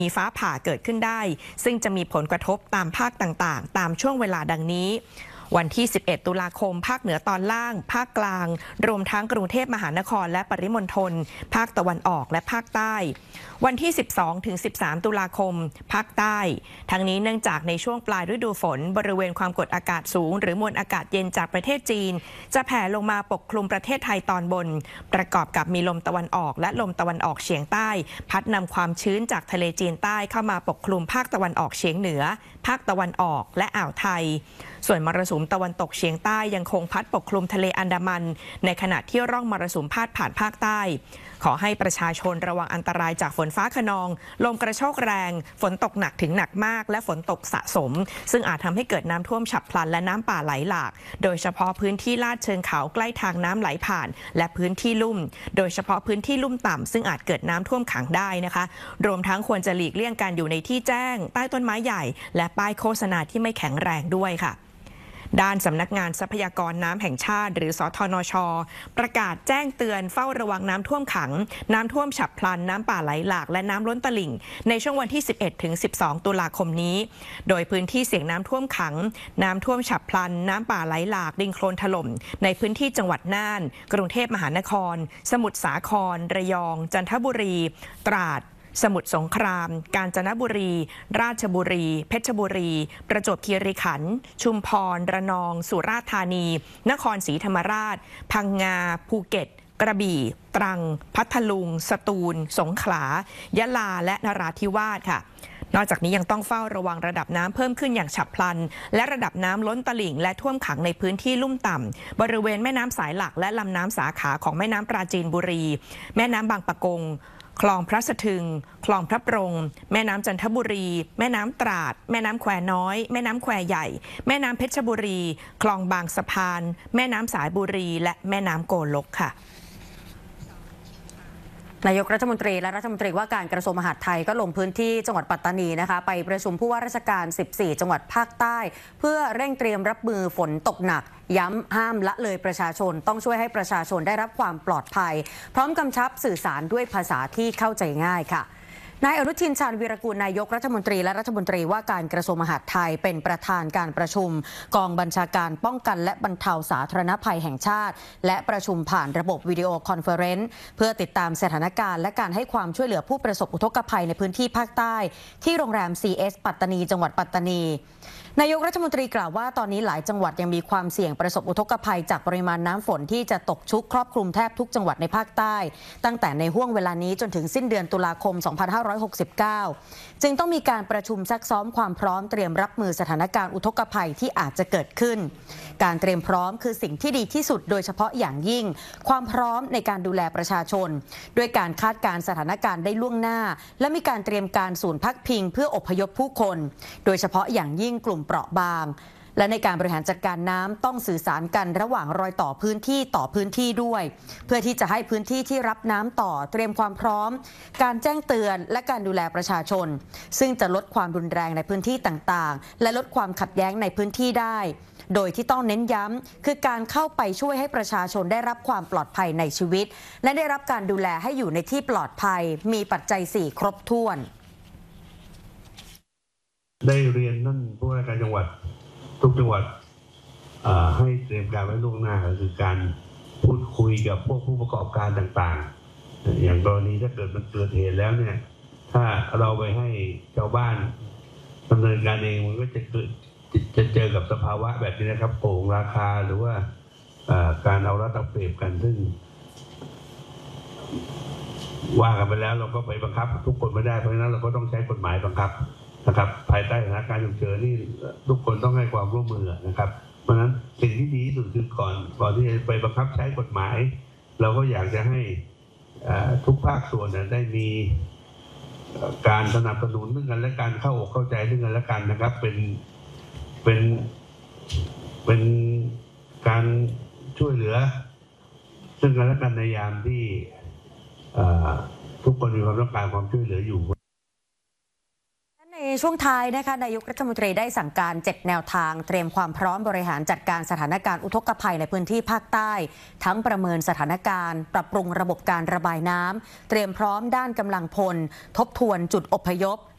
มีฟ้าผ่าเกิดขึ้นได้ซึ่งจะมีผลกระทบตามภาคต่างๆตามช่วงเวลาดังนี้วันที่ 11 ตุลาคมภาคเหนือตอนล่างภาคกลางรวมทั้งกรุงเทพมหานครและปริมณฑลภาคตะวันออกและภาคใต้วันที่ 12 ถึง 13 ตุลาคมภาคใต้ทั้งนี้เนื่องจากในช่วงปลายฤดูฝนบริเวณความกดอากาศสูงหรือมวลอากาศเย็นจากประเทศจีนจะแผ่ลงมาปกคลุมประเทศไทยตอนบนประกอบกับมีลมตะวันออกและลมตะวันออกเฉียงใต้พัดนำความชื้นจากทะเลจีนใต้เข้ามาปกคลุมภาคตะวันออกเฉียงเหนือภาคตะวันออกและอ่าวไทยส่วนมรสุมตะวันตกเฉียงใต้ยังคงพัดปกคลุมทะเลอันดามันในขณะที่ร่องมรสุมพาดผ่านภาคใต้ขอให้ประชาชนระวังอันตรายจากฝนฟ้าคะนองลมกระโชกแรงฝนตกหนักถึงหนักมากและฝนตกสะสมซึ่งอาจทำให้เกิดน้ำท่วมฉับพลันและน้ำป่าไหลหลากโดยเฉพาะพื้นที่ลาดเชิงเขาใกล้ทางน้ำไหลผ่านและพื้นที่ลุ่มโดยเฉพาะพื้นที่ลุ่มต่ำซึ่งอาจเกิดน้ำท่วมขังได้นะคะรวมทั้งควรจะหลีกเลี่ยงการอยู่ในที่แจ้งใต้ต้นไม้ใหญ่และป้ายโฆษณาที่ไม่แข็งแรงด้วยค่ะด้านสำนักงานทรัพยากรน้ำแห่งชาติหรือสธนช.ประกาศแจ้งเตือนเฝ้าระวังน้ำท่วมขังน้ำท่วมฉับพลันน้ำป่าไหลหลากและน้ำล้นตลิ่งในช่วงวันที่ 11 ถึง 12 ตุลาคมนี้โดยพื้นที่เสี่ยงน้ำท่วมขังน้ำท่วมฉับพลันน้ำป่าไหลหลากดินโคลนถล่มในพื้นที่จังหวัดน่านกรุงเทพมหานครสมุทรสาครระยองจันทบุรีตราดสมุทรสงครามกาญจนบุรีราชบุรีเพชรบุรีประจวบคีรีขันธ์ชุมพรระนองสุราษฎร์ธานีนครศรีธรรมราชพังงาภูเก็ตกระบี่ตรังพัทลุงสตูลสงขลายะลาและนราธิวาสค่ะนอกจากนี้ยังต้องเฝ้าระวังระดับน้ำเพิ่มขึ้นอย่างฉับพลันและระดับน้ำล้นตลิ่งและท่วมขังในพื้นที่ลุ่มต่ำบริเวณแม่น้ำสายหลักและลำน้ำสาขาของแม่น้ำปราจีนบุรีแม่น้ำบางปะกงคลองพระสะทึงคลองพระปรงแม่น้ำจันทบุรีแม่น้ำตราดแม่น้ำแควน้อยแม่น้ำแควใหญ่แม่น้ำเพชรบุรีคลองบางสะพานแม่น้ำสายบุรีและแม่น้ำโกลกค่ะนายกรัฐมนตรีและรัฐมนตรีว่าการกระทรวงมหาดไทยก็ลงพื้นที่จังหวัดปัตตานีนะคะไปประชุมผู้ว่าราชการ 14 จังหวัดภาคใต้เพื่อเร่งเตรียมรับมือฝนตกหนักย้ำห้ามละเลยประชาชนต้องช่วยให้ประชาชนได้รับความปลอดภัยพร้อมกำชับสื่อสารด้วยภาษาที่เข้าใจง่ายค่ะนายอนุทินชาญวีรกูลนายกรัฐมนตรีและรัฐมนตรีว่าการกระทรวงมหาดไทยเป็นประธานการประชุมกองบัญชาการป้องกันและบรรเทาสาธารณภัยแห่งชาติและประชุมผ่านระบบวิดีโอคอนเฟอเรนซ์เพื่อติดตามสถานการณ์และการให้ความช่วยเหลือผู้ประสบอุทกภัยในพื้นที่ภาคใต้ที่โรงแรม CS ปัตตานีจังหวัดปัตตานีนายกรัฐมนตรีกล่าวว่าตอนนี้หลายจังหวัดยังมีความเสี่ยงประสบอุทกภัยจากปริมาณน้ำฝนที่จะตกชุกครอบคลุมแทบทุกจังหวัดในภาคใต้ตั้งแต่ในห้วงเวลานี้จนถึงสิ้นเดือนตุลาคม 2569 จึงต้องมีการประชุมซักซ้อมความพร้อมเตรียมรับมือสถานการณ์อุทกภัยที่อาจจะเกิดขึ้นการเตรียมพร้อมคือสิ่งที่ดีที่สุดโดยเฉพาะอย่างยิ่งความพร้อมในการดูแลประชาชนด้วยการคาดการณ์สถานการณ์ได้ล่วงหน้าและมีการเตรียมการศูนย์พักพิงเพื่ออพยพผู้คนโดยเฉพาะอย่างยิ่งกลุ่มเปราะบางและในการบริหารจัดการน้ำต้องสื่อสารกันระหว่างรอยต่อพื้นที่ต่อพื้นที่ด้วยเพื่อที่จะให้พื้นที่ที่รับน้ำต่อเตรียมความพร้อมการแจ้งเตือนและการดูแลประชาชนซึ่งจะลดความรุนแรงในพื้นที่ต่างๆและลดความขัดแย้งในพื้นที่ได้โดยที่ต้องเน้นย้ำคือการเข้าไปช่วยให้ประชาชนได้รับความปลอดภัยในชีวิตและได้รับการดูแลให้อยู่ในที่ปลอดภัยมีปัจจัย 4 ครบถ้วนได้เรียนท่านผู้ว่าราชการจังหวัดทุกจังหวัดให้เตรียมการไว้ล่วงหน้าก็คือการพูดคุยกับพวกผู้ประกอบการต่างๆอย่างกรณีถ้าเกิดมันเกิดเหตุแล้วเนี่ยถ้าเราไปให้ชาวบ้านดำเนินการเองมันก็จะเจอกับสภาวะแบบนี้นะครับโกงราคาหรือว่าการเอารัดเอาเปรียบกันซึ่งว่ากันไปแล้วเราก็ไปบังคับทุกคนไม่ได้เพราะฉะนั้นเราก็ต้องใช้กฎหมายบังคับนะครับภายใต้สถานการณ์ฉุกเฉินนี่ทุกคนต้องให้ความร่วมมือนะครับเพราะฉะนั้นสิ่งที่ดีที่สุดคือก่อนที่จะไปบังคับใช้กฎหมายเราก็อยากจะให้ทุกภาคส่วนได้มีการสนับสนุนซึ่งกันและการเข้าอกเข้าใจซึ่งกันและกันนะครับเป็นการช่วยเหลือซึ่งกันและกันในยามที่ทุกคนมีความต้องการความช่วยเหลืออยู่ในช่วงท้ายนะคะนายกรัฐมนตรีได้สั่งการ7แนวทางเตรียมความพร้อมบริหารจัดการสถานการณ์อุทกภัยในพื้นที่ภาคใต้ทั้งประเมินสถานการณ์ปรับปรุงระบบการระบายน้ำเตรียมพร้อมด้านกำลังพลทบทวนจุดอพยพ